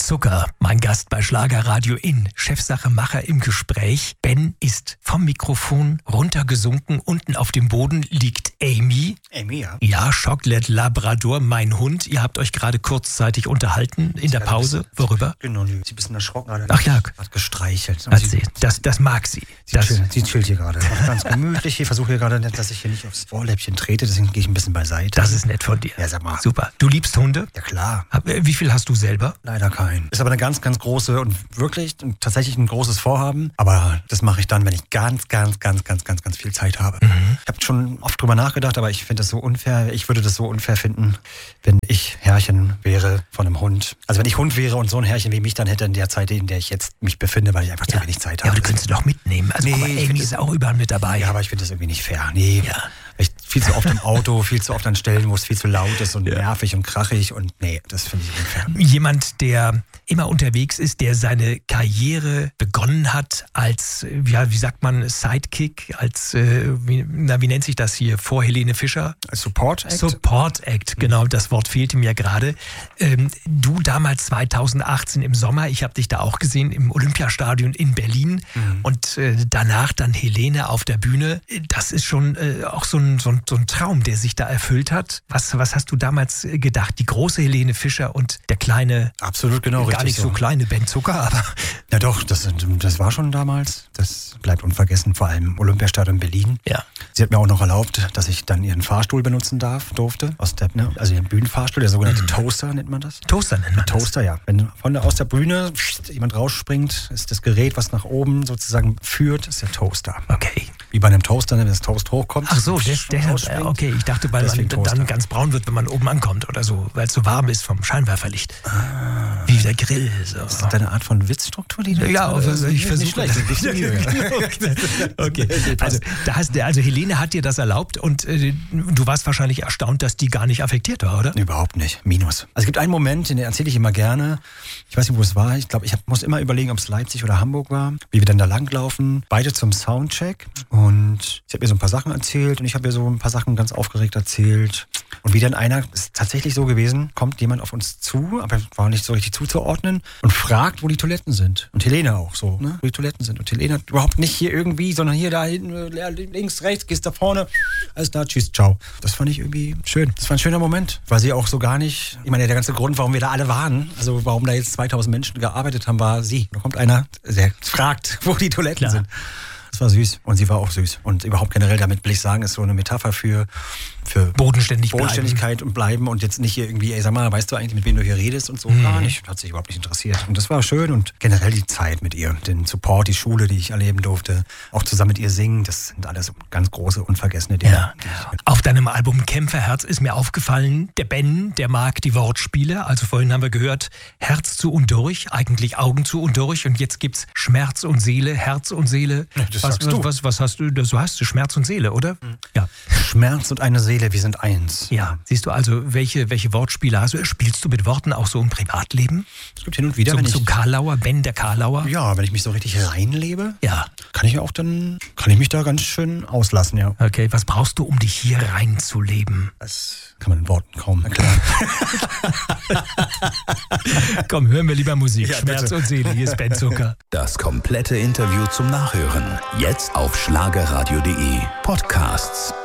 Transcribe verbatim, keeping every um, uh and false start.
Zucker, mein Gast bei Schlagerradio in Chefsache-Macher im Gespräch. Ben ist vom Mikrofon runtergesunken. Unten auf dem Boden liegt Amy. Amy, ja. Ja, Chocolate Labrador, mein Hund. Ihr habt euch gerade kurzzeitig unterhalten in der Pause. Worüber? Genau, sie ist ein bisschen erschrocken gerade. Ach ja. Hat gestreichelt. Hat sie, das, das mag sie. Sie, Das, chill, sie chillt hier gerade. Ganz gemütlich. Ich versuche hier gerade nicht, dass ich hier nicht aufs Ohrläppchen trete. Deswegen gehe ich ein bisschen beiseite. das ist nett von dir. Ja, sag mal. Super. Du liebst Hunde? Ja, klar. Wie viel hast du selber? Leider kein. Ist aber eine ganz, ganz große und wirklich und tatsächlich ein großes Vorhaben. Aber das mache ich dann, wenn ich ganz, ganz, ganz, ganz, ganz, ganz viel Zeit habe. Mhm. Ich habe schon oft drüber nachgedacht, aber ich finde das so unfair. Ich würde das so unfair finden, wenn ich Herrchen wäre von einem Hund. Also wenn ich Hund wäre und so ein Herrchen wie mich dann hätte in der Zeit, in der ich jetzt mich befinde, weil ich einfach Ja. zu wenig Zeit Ja, habe. aber du könntest sie doch mitnehmen. Also Nee, guck mal, ich Amy find ist das- auch überall mit dabei. Ja, aber ich finde das irgendwie nicht fair. Nee. Ja. Ich viel zu oft im Auto, viel zu oft an Stellen, wo es viel zu laut ist und nervig und krachig und nee, das finde ich unfair. Jemand, der immer unterwegs ist, der seine Karriere begonnen hat als, ja, wie sagt man, Sidekick, als, äh, wie, na, wie nennt sich das hier, vor Helene Fischer? Support Act? Support Act, genau, das Wort fehlte mir gerade. Ähm, du damals zweitausendachtzehn im Sommer, ich habe dich da auch gesehen im Olympiastadion in Berlin Mhm. und äh, danach dann Helene auf der Bühne. Das ist schon äh, auch so ein, so, ein, so ein Traum, der sich da erfüllt hat. Was, was hast du damals äh, gedacht? Die große Helene Fischer und der kleine, Absolut, genau, gar richtig nicht so kleine Ben Zucker, aber Ja doch, das, das war schon damals. Das bleibt unvergessen, vor allem im Olympiastadion Berlin. ja. Sie hat mir auch noch erlaubt, dass ich dann ihren Fahrstuhl benutzen darf, durfte. Aus der, ne, also ihren Bühnenfahrstuhl, der sogenannte Toaster nennt man das. Toaster nennt man das. Toaster, ja. Wenn von der, aus der Bühne pst, jemand rausspringt, ist das Gerät, was nach oben sozusagen führt, ist der Toaster. Okay. Wie bei einem Toaster, wenn das Toast hochkommt. Ach so, der, der rausspringt. okay, ich dachte, weil man Deswegen Toaster. dann ganz braun wird, wenn man oben ankommt oder so, weil es so warm ist vom Scheinwerferlicht. Ah. Wie der Grill. So. Ist das deine Art von Witzstruktur, die du Ja, jetzt- also ich Nicht versuche. schlecht, nicht so Mühe. Okay, also, da hast, also Helene hat dir das erlaubt und äh, du warst wahrscheinlich erstaunt, dass die gar nicht affektiert war, oder? Nee, überhaupt nicht. Minus. Also es gibt einen Moment, den erzähle ich immer gerne. Ich weiß nicht, wo es war. Ich glaube, ich hab, muss immer überlegen, ob es Leipzig oder Hamburg war. Wie wir dann da langlaufen. Beide zum Soundcheck. Und sie hat mir so ein paar Sachen erzählt. Und ich habe ihr so ein paar Sachen ganz aufgeregt erzählt. Und wie dann einer, ist tatsächlich so gewesen, kommt jemand auf uns zu, aber war nicht so richtig zuzuordnen. Und fragt, wo die Toiletten sind. Und Helene auch so, ne? Wo die Toiletten sind. Und Helene hat überhaupt nicht hier irgendwie, sondern hier, da hinten, äh, links, rechts, gehst da vorne. Alles da, tschüss, ciao. Das fand ich irgendwie schön. Das war ein schöner Moment, weil sie auch so gar nicht, ich meine, der ganze Grund, warum wir da alle waren, also warum da jetzt zweitausend Menschen gearbeitet haben, war sie. Da kommt einer, der fragt, wo die Toiletten Klar. sind. Das war süß und sie war auch süß. Und überhaupt generell, damit will ich sagen, ist so eine Metapher für, für Bodenständig bleiben. Bodenständigkeit und bleiben und jetzt nicht hier irgendwie, ey, sag mal, weißt du eigentlich, mit wem du hier redest und so, Mhm. gar nicht. Hat sich überhaupt nicht interessiert. Und das war schön und generell die Zeit mit ihr, den Support, die Schule, die ich erleben durfte, auch zusammen mit ihr singen, das sind alles ganz große, unvergessene Dinge. Ja. Auf deinem Album Kämpferherz ist mir aufgefallen, der Ben, der mag die Wortspiele. Also vorhin haben wir gehört, Herz zu und durch, eigentlich Augen zu und durch. Und jetzt gibt's Schmerz und Seele, Herz und Seele. Ja, das was, sagst was, du. was, was hast du? So hast du Schmerz und Seele, oder? Mhm. Ja. Schmerz und eine Seele, wir sind eins. Ja. Siehst du also, welche, welche Wortspiele hast du? Spielst du mit Worten auch so im Privatleben? Es gibt hin und wieder, So, wenn ich, so Karlauer, Ben der Karlauer? ja, wenn ich mich so richtig reinlebe, Ja. kann ich auch dann, kann ich mich da ganz schön auslassen, ja. Okay, was brauchst du, um dich hier reinzuleben? Das kann man in Worten kaum erklären. Komm, hören wir lieber Musik. Ja, Schmerz bitte. und Seele, hier ist Ben Zucker. Das komplette Interview zum Nachhören. Jetzt auf schlagerradio punkt de. Podcasts.